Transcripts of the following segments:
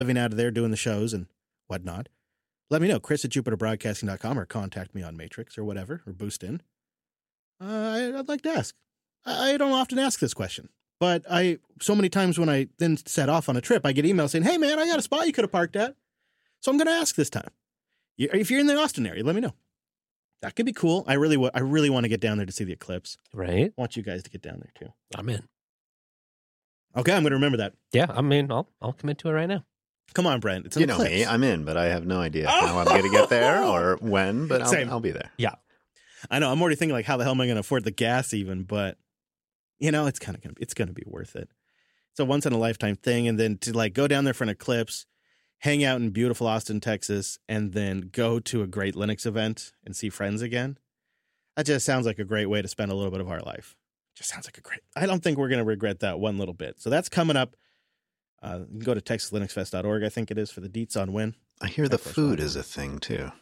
living out of there doing the shows and whatnot, let me know. Chris@JupiterBroadcasting.com or contact me on Matrix or whatever, or Boost In. I'd like to ask. I don't often ask this question, but so many times when I then set off on a trip, I get emails saying, hey, man, I got a spot you could have parked at. So I'm going to ask this time. If you're in the Austin area, let me know. That could be cool. I really want to get down there to see the eclipse. Right. I want you guys to get down there, too. I'm in. Okay, I'm going to remember that. Yeah, I'm in. I'll commit to it right now. Come on, Brent. It's an eclipse. You know me. I'm in, but I have no idea how I'm going to get there or when, but I'll be there. Yeah. I know. I'm already thinking, like, how the hell am I going to afford the gas even? But, you know, it's going to be worth it. It's a once-in-a-lifetime thing. And then to, like, go down there for an eclipse, hang out in beautiful Austin, Texas, and then go to a great Linux event and see friends again. That just sounds like a great way to spend a little bit of our life. Just sounds like I don't think we're going to regret that one little bit. So that's coming up. You can go to TexasLinuxFest.org, I think it is, for the deets on when. I hear the food is a thing, too.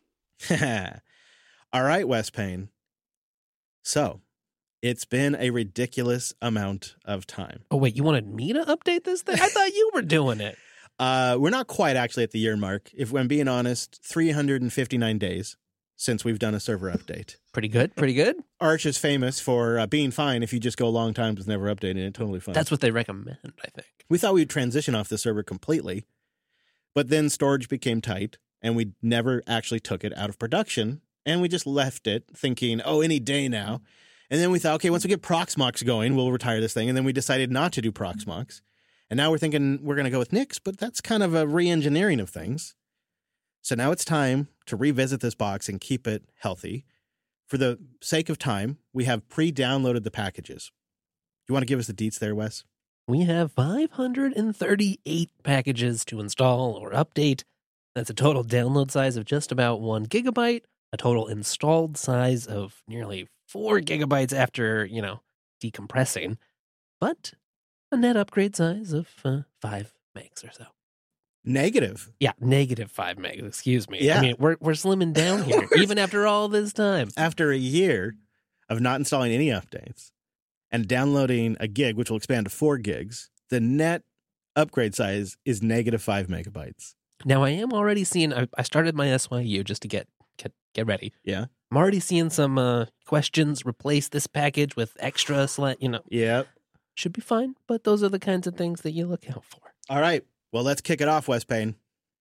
All right, Wes Payne. So it's been a ridiculous amount of time. Oh, wait, you wanted me to update this thing? I thought you were doing it. We're not quite actually at the year mark. If I'm being honest, 359 days since we've done a server update. Pretty good. Pretty good. Arch is famous for being fine if you just go long times with never updating it. Totally fine. That's what they recommend, I think. We thought we'd transition off the server completely, but then storage became tight, and we never actually took it out of production, and we just left it thinking, oh, any day now. And then we thought, okay, once we get Proxmox going, we'll retire this thing. And then we decided not to do Proxmox. And now we're thinking we're going to go with Nix, but that's kind of a re-engineering of things. So now it's time to revisit this box and keep it healthy. For the sake of time, we have pre-downloaded the packages. You want to give us the deets there, Wes? We have 538 packages to install or update. That's a total download size of just about 1 gigabyte, a total installed size of nearly 4 gigabytes after, decompressing, but a net upgrade size of 5 megs or so. Negative. Yeah, negative 5 megs, excuse me. Yeah. I mean, we're slimming down here, even after all this time. After a year of not installing any updates and downloading a gig, which will expand to 4 gigs, the net upgrade size is negative 5 megabytes. Now, I am already seeing, I started my SYU just to get ready. Yeah. I'm already seeing some questions, replace this package with extra, Yep. Should be fine, but those are the kinds of things that you look out for. All right. Well, let's kick it off, Wes Payne.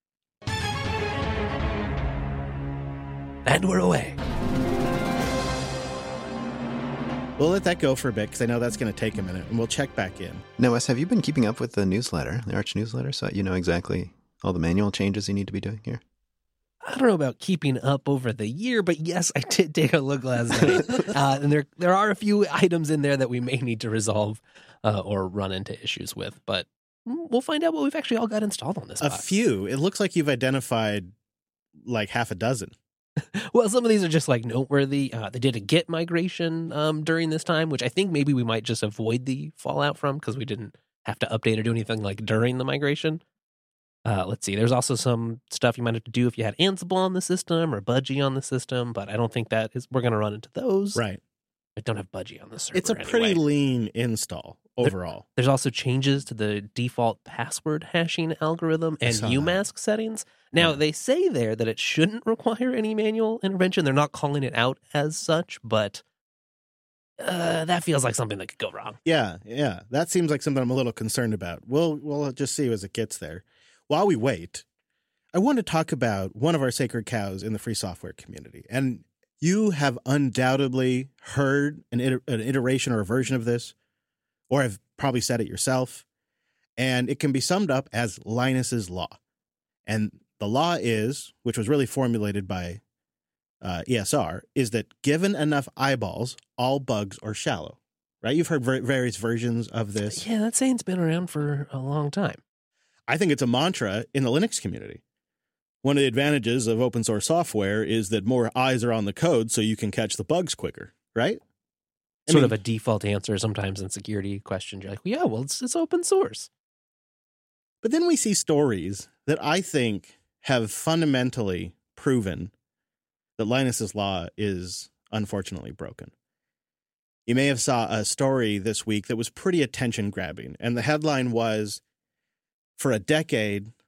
And we're away. We'll let that go for a bit because I know that's going to take a minute, and we'll check back in. Now, Wes, have you been keeping up with the newsletter, the Arch newsletter, so you know exactly all the manual changes you need to be doing here? I don't know about keeping up over the year, but yes, I did take a look last night. And there are a few items in there that we may need to resolve or run into issues with, but we'll find out what we've actually all got installed on this box. A few. It looks like you've identified like half a dozen. Well, some of these are just like noteworthy. They did a Git migration during this time, which I think maybe we might just avoid the fallout from because we didn't have to update or do anything like during the migration. Let's see. There's also some stuff you might have to do if you had Ansible on the system or Budgie on the system, but I don't think we're going to run into those. Right. I don't have Budgie on the server. It's a pretty lean install overall. There's also changes to the default password hashing algorithm and UMask settings. Now, they say there that it shouldn't require any manual intervention. They're not calling it out as such, but that feels like something that could go wrong. Yeah. That seems like something I'm a little concerned about. We'll just see as it gets there. While we wait, I want to talk about one of our sacred cows in the free software community. And you have undoubtedly heard an iteration or a version of this, or have probably said it yourself. And it can be summed up as Linus's Law. And the law is, which was really formulated by ESR, is that given enough eyeballs, all bugs are shallow. Right? You've heard various versions of this. Yeah, that saying's been around for a long time. I think it's a mantra in the Linux community. One of the advantages of open source software is that more eyes are on the code so you can catch the bugs quicker, right? Sort of a default answer sometimes in security questions. You're like, well, yeah, well, it's open source. But then we see stories that I think have fundamentally proven that Linus's Law is unfortunately broken. You may have saw a story this week that was pretty attention-grabbing, and the headline was, for a decade,